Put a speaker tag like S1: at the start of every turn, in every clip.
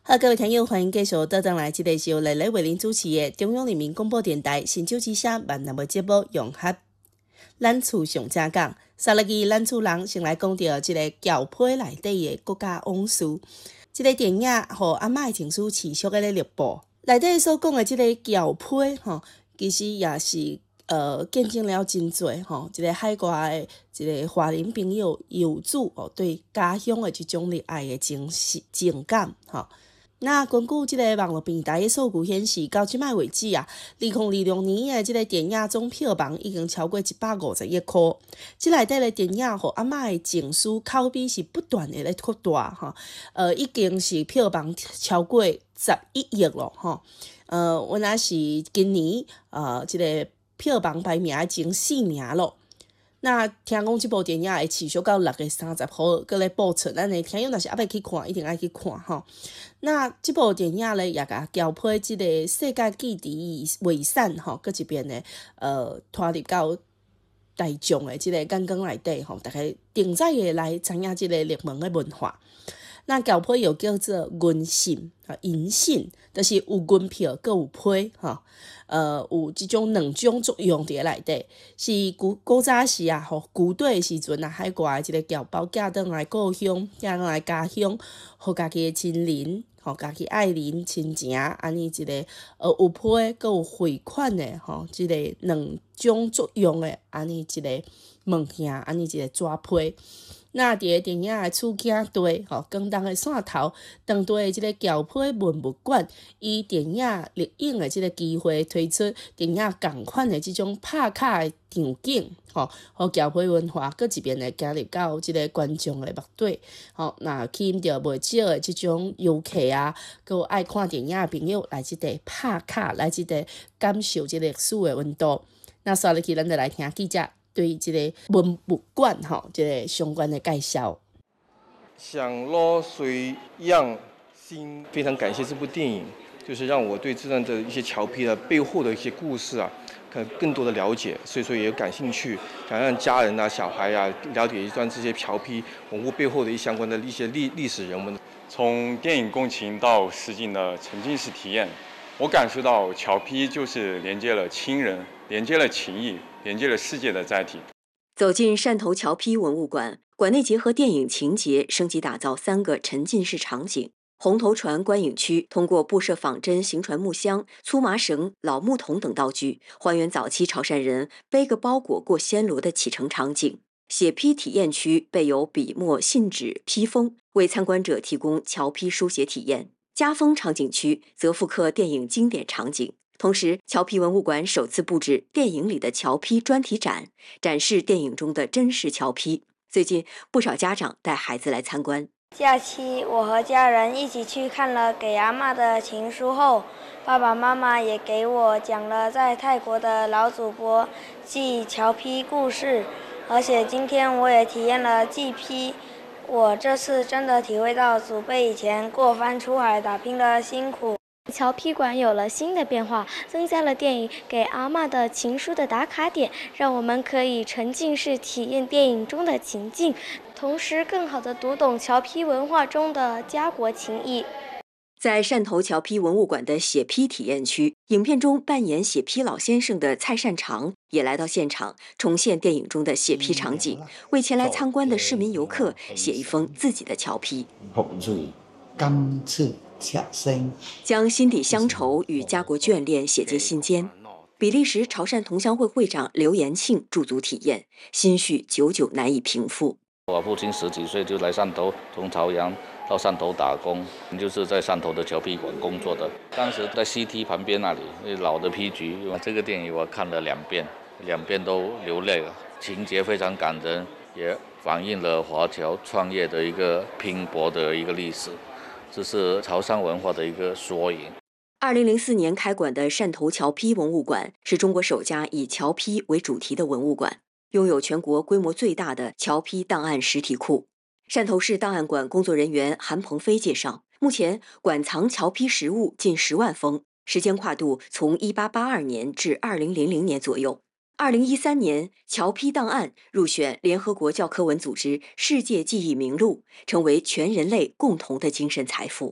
S1: 好，各位听友，欢迎继续倒转来，这个是由蕾蕾为您主持的中央人民广播电台新竹之声万能的节目融合。咱厝上正讲，三日记咱厝人先来讲到这个教培内底的国家往事。这个电影和阿嬷的情书持续的录播，内底所讲的这个教培吼，其实也是见证了真侪吼，一个海外的一个华人朋友有主对家乡的这种热爱的情感吼。那根据这个网络平台的数据显示，到即卖为止啊，2026年的这个电影总票房已经超过150亿块。这内底的电影和阿嬷的情书口碑是不断的咧扩大哈，已经是票房超过11亿了哈。原来是今年这个票房排名前4名咯。那听讲这部电影会持续到6月30号，搁咧播出。咱的听友若是还未去看，一定爱去看吼。那这部电影咧，也甲交配这个世界记忆遗产吼，搁一边咧拖入到大众的这个眼光内底吼，大家定在的来知影这个热门的文化。那交配又叫做银信银信，就是有银票，搁有批哈。有即种两种作用伫内底，是古早时啊，旧底的时阵啊，海外一个侨胞寄倒来故乡，寄倒来家乡，互家己的亲人，互家己爱人、亲情，安尼一个有批，搁有汇款的即个两种作用的安尼一个物件，安尼一个纸批。那伫个电影的取景地，广东的汕头，当地的即个侨批文物馆，以电影录影的即个机会推出电影同款的即种拍卡的场景，互侨批文化搁一边来加入到即个观众的目底，那吸引着袂少的即种游客啊，搁有爱看电影的朋友来即个拍卡，来即个感受即个历史的温度。那接落去，咱就来听记者对这个文物馆这个相关的介绍。
S2: 想落水样心，非常感谢这部电影，就是让我对这段的一些侨批的背后的一些故事啊，更多的了解，所以说也有感兴趣，想让家人啊、小孩啊了解一段这些侨批文物背后的相关的一些历史人物。
S3: 从电影共情到实景的沉浸式体验，我感受到侨批就是连接了亲人，连接了情谊，连接了世界的载体。
S4: 走进汕头侨批文物馆，馆内结合电影情节，升级打造3个沉浸式场景。红头船观影区通过布设仿真行船木箱、粗麻绳、老木桶等道具，还原早期潮汕人背个包裹过暹罗的启程场景。写批体验区备有笔墨、信纸、批封，为参观者提供侨批书写体验。家风场景区则复刻电影经典场景。同时，侨批文物馆首次布置电影里的侨批专题展，展示电影中的真实侨批。最近，不少家长带孩子来参观。
S5: 假期，我和家人一起去看了《给阿嬷的情书》后，爸爸妈妈也给我讲了在泰国的老祖伯记侨批故事，而且今天我也体验了记批。我这次真的体会到祖辈以前过番出海打拼的辛苦。
S6: 侨批馆有了新的变化，增加了电影《给阿嬷的情书》的打卡点，让我们可以沉浸式体验电影中的情境，同时更好地读懂侨批文化中的家国情谊。
S4: 在汕头侨批文物馆的写批体验区，影片中扮演写批老先生的蔡善长也来到现场，重现电影中的写批场景，为前来参观的市民游客写一封自己的侨批。
S7: 今次
S4: 将心底乡愁与家国眷恋写进心间。比利时潮汕同乡会会长刘延庆驻足体验，心绪久久难以平复。
S8: 我父亲10几岁就来汕头，从潮阳到汕头打工，就是在汕头的侨批馆工作的。当时在 CT 旁边那里，老的批局，这个电影我看了2遍，2遍都流泪了，情节非常感人，也反映了华侨创业的一个拼搏的一个历史。这是潮汕文化的一个缩影。
S4: 2004年开馆的汕头侨批文物馆是中国首家以侨批为主题的文物馆，拥有全国规模最大的侨批档案实体库。汕头市档案馆工作人员韩鹏飞介绍，目前馆藏侨批实物近10万封，时间跨度从1882年至2000年左右。2013年，侨批档案入选联合国教科文组织世界记忆名录，成为全人类共同的精神财富。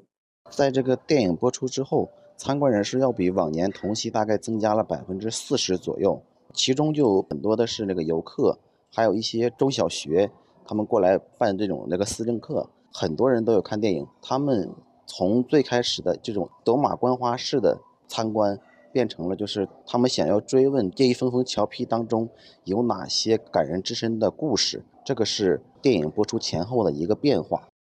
S9: 在这个电影播出之后，参观人数要比往年同期大概增加了40%左右，其中就很多的是那个游客，还有一些中小学，他们过来办这种私政课，很多人都有看电影。他们从最开始的这种走马观花式的参观，变成了就是他们想要追问这一封封侨批当中有哪些感人至深的故事，这个是电影播出前后的一个变化。